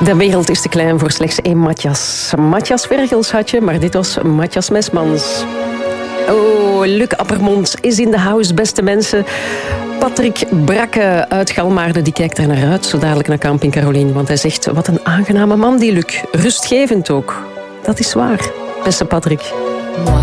De wereld is te klein voor slechts één Matthias. Matthias Vergels had je, maar dit was Matthias Mesmans. Oh, Luc Appermond is in de house, beste mensen. Patrick Brakke uit Galmaarden, die kijkt er naar uit, zo dadelijk naar Camping Caroline. Want hij zegt, wat een aangename man die Luc. Rustgevend ook. Dat is waar, beste Patrick. Moi,